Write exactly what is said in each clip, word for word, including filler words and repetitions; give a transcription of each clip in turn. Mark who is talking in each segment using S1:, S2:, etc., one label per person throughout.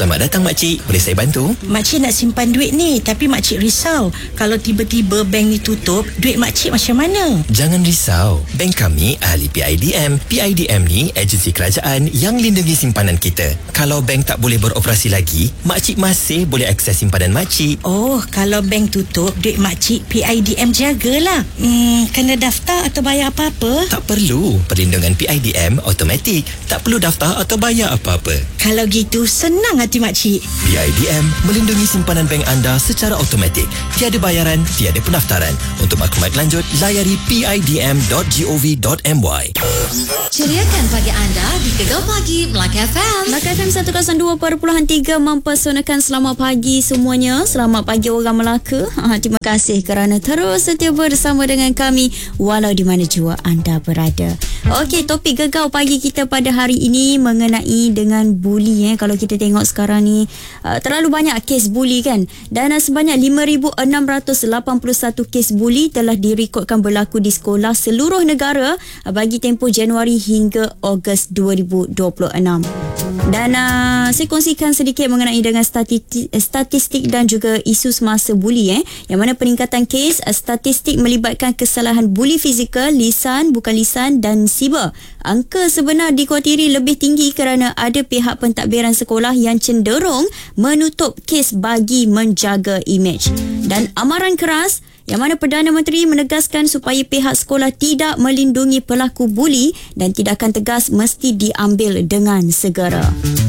S1: Selamat datang makcik, boleh saya bantu?
S2: Makcik nak simpan duit ni, tapi makcik risau kalau tiba-tiba bank ni tutup, duit makcik macam mana?
S1: Jangan risau, bank kami ahli P I D M. P I D M ni agensi kerajaan yang lindungi simpanan kita. Kalau bank tak boleh beroperasi lagi, makcik masih boleh akses simpanan makcik.
S2: Oh, kalau bank tutup, duit makcik P I D M jagalah. Hmm, kena daftar atau bayar apa-apa?
S1: Tak perlu, perlindungan P I D M automatik. Tak perlu daftar atau bayar apa-apa.
S2: Kalau gitu, senang hati makcik.
S1: P I D M melindungi simpanan bank anda secara automatik. Tiada bayaran, tiada pendaftaran. Untuk maklumat lanjut, layari p i d m dot gov dot m y.
S3: Ceriakan pagi anda di Gegar Pagi Melaka F M.
S4: Melaka F M seratus dua perpuluhan tiga mempersonakan. Selamat pagi semuanya. Selamat pagi orang Melaka. Ha, terima kasih kerana terus setia bersama dengan kami walau di mana jua anda berada. Okey, topik Gegar Pagi kita pada hari ini mengenai dengan buli. Eh. Kalau kita tengok sekarang ni, uh, terlalu banyak kes buli kan. Dan uh, sebanyak lima ribu enam ratus lapan puluh satu kes buli telah direkodkan berlaku di sekolah seluruh negara uh, bagi tempoh Januari hingga Ogos dua ribu dua puluh enam. Dan uh, saya kongsikan sedikit mengenai dengan statistik, statistik dan juga isu semasa buli eh, yang mana peningkatan kes uh, statistik melibatkan kesalahan buli fizikal, lisan, bukan lisan dan siber. Angka sebenar dikhawatiri lebih tinggi kerana ada pihak pentadbiran sekolah yang cenderung menutup kes bagi menjaga imej. Dan amaran keras yang mana Perdana Menteri menegaskan supaya pihak sekolah tidak melindungi pelaku buli dan tindakan tegas mesti diambil dengan segera.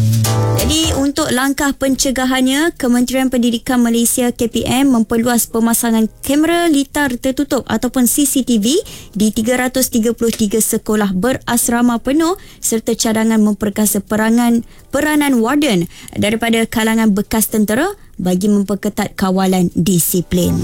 S4: Jadi untuk langkah pencegahannya, Kementerian Pendidikan Malaysia K P M memperluas pemasangan kamera litar tertutup ataupun C C T V di tiga ratus tiga puluh tiga sekolah berasrama penuh serta cadangan memperkasa perangan peranan warden daripada kalangan bekas tentera bagi memperketat kawalan disiplin.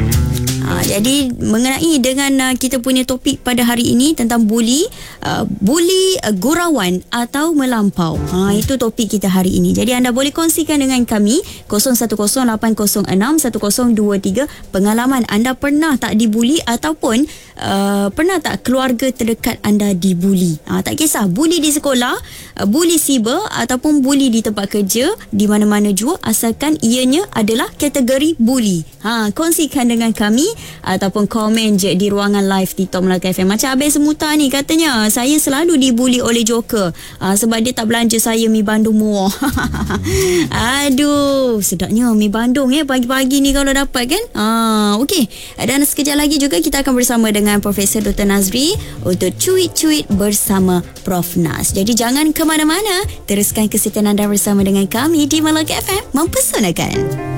S4: Ha, jadi mengenai dengan uh, kita punya topik pada hari ini tentang buli, uh, buli uh, gurauan atau melampau. Ha, itu topik kita hari ini. Jadi anda boleh kongsikan dengan kami kosong satu kosong lapan kosong enam satu kosong dua tiga pengalaman anda pernah tak dibuli ataupun uh, pernah tak keluarga terdekat anda dibuli. Ha, tak kisah buli di sekolah, uh, buli siber ataupun buli di tempat kerja, di mana-mana jua asalkan ianya adalah kategori buli. Ha, kongsikan dengan kami ataupun komen je di ruangan live TikTok Melaka F M. Macam Abel Semuta ni katanya, saya selalu dibuli oleh Joker uh, sebab dia tak belanja saya mi Bandung murah. Aduh, sedapnya mi Bandung eh pagi-pagi ni kalau dapat kan. uh, Okey, dan sekejap lagi juga kita akan bersama dengan Profesor Doktor Nazri untuk cuit-cuit bersama Prof Nas. Jadi jangan ke mana-mana, teruskan kesetiaan anda bersama dengan kami di Melaka F M mempersonakan.